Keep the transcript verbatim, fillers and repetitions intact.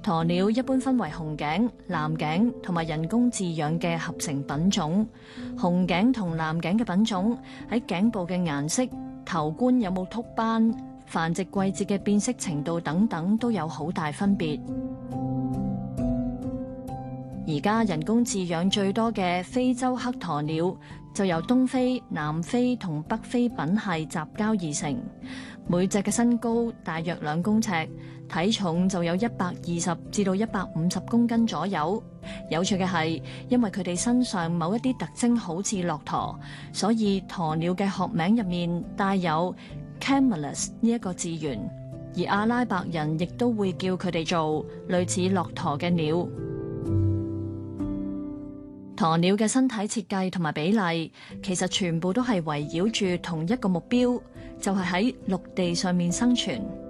鴕鳥一般分為紅頸、藍頸同埋人工飼養嘅合成品種。紅頸同藍頸嘅品種喺頸部嘅顏色、頭冠有冇禿斑、繁殖季節嘅變色程度等等都有好大分別。而家人工飼養最多嘅非洲黑鴕鳥就由東非、南非同北非品系雜交而成，每隻嘅身高大約兩公尺，體重就有一百二十至到一百五十公斤左右。有趣嘅係，因為佢哋身上某一啲特徵好似駱駝，所以鴕鳥嘅學名入面帶有 Camelus 呢一個字源，而阿拉伯人亦都會叫佢哋做類似駱駝嘅鳥。鴕鳥嘅身體設計同埋比例，其實全部都係圍繞住同一個目標，就係喺陸地上面生存。